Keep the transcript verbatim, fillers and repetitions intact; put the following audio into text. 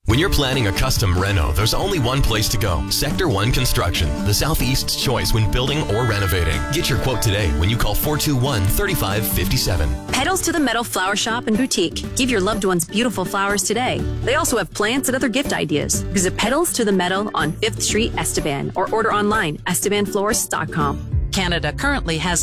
When you're planning a custom reno, there's only one place to go. Sector one Construction, the Southeast's choice when building or renovating. Get your quote today when you call four two one, three five five seven. Petals to the Meadow Flower Shop and Boutique. Give your loved ones beautiful flowers today. They also have plants and other gift ideas. Visit Petals to the Meadow on fifth Street, Esteban, or order online, esteban florist dot com. Canada currently has